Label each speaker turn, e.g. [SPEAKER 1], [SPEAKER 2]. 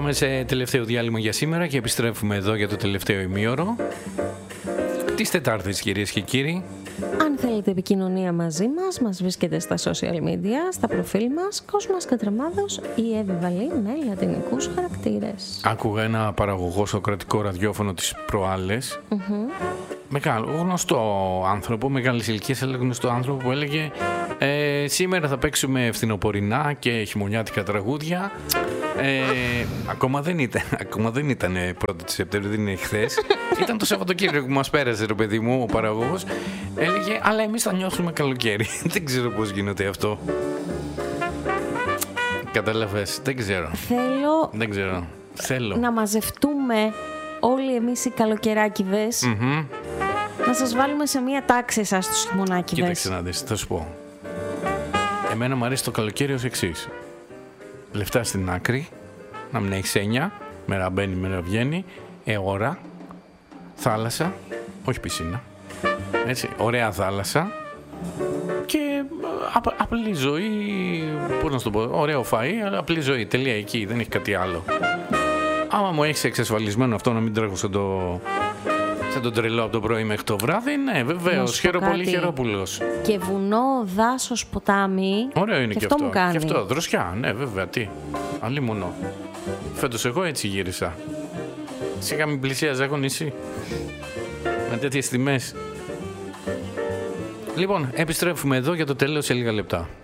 [SPEAKER 1] Πάμε σε τελευταίο διάλειμμα για σήμερα και επιστρέφουμε εδώ για το τελευταίο ημίωρο της Τετάρτης, κυρίες και κύριοι.
[SPEAKER 2] Αν θέλετε επικοινωνία μαζί μας, μας βρίσκεται στα social media, στα προφίλ μας, Κόσμας Κατρεμάδος ή Εύη Βαλή με λατινικούς χαρακτήρες.
[SPEAKER 1] Άκουγα ένα παραγωγό σοκρατικό ραδιόφωνο τις προάλλες. Μεγάλο, γνωστό άνθρωπο, μεγάλης ηλικίας, αλλά γνωστό άνθρωπο που έλεγε σήμερα θα παίξουμε φθινοπορεινά και χειμωνιάτικα τραγούδια. Ακόμα δεν ήταν 1η Σεπτέμβρη, δεν είναι χθες. Ήταν το Σαββατοκύριακο που μας πέρασε, ρε παιδί μου, ο παραγωγός. Έλεγε, αλλά εμείς θα νιώσουμε καλοκαίρι. Δεν ξέρω πώς γίνεται αυτό. Κατάλαβες, δεν ξέρω. Θέλω
[SPEAKER 2] να μαζευτούμε όλοι εμείς οι καλοκαιράκηδες. Να σας βάλουμε σε μία τάξη εσάς τους χειμωνάκηδες.
[SPEAKER 1] Κοίταξε να δεις, θα σου πω. Εμένα μου αρέσει το καλοκαίρι ως εξής. Λεφτά στην άκρη, να μην έχεις έννοια, μέρα μπαίνει, μέρα βγαίνει, ώρα, θάλασσα, όχι πισίνα, έτσι, ωραία θάλασσα και απλή ζωή, πώς να σου το πω, ωραίο φαΐ, αλλά απλή ζωή, τελεία εκεί, δεν έχει κάτι άλλο. Άμα μου έχεις εξασφαλισμένο αυτό να μην τρέχω σαν τον τρελό από το πρωί μέχρι το βράδυ, ναι, βεβαίως. Χαιροπολί Χερόπουλος.
[SPEAKER 2] Και βουνό, δάσος, ποτάμι.
[SPEAKER 1] Ωραίο είναι και
[SPEAKER 2] αυτό. Μου κάνει.
[SPEAKER 1] Και αυτό, δροσιά, ναι, βέβαια, τι. Αλλήμονο. Φέτος εγώ έτσι γύρισα. Σιγά μην πλησίαζα έχω νησί. Με τέτοιες τιμές. Λοιπόν, επιστρέφουμε εδώ για το τέλος σε λίγα λεπτά.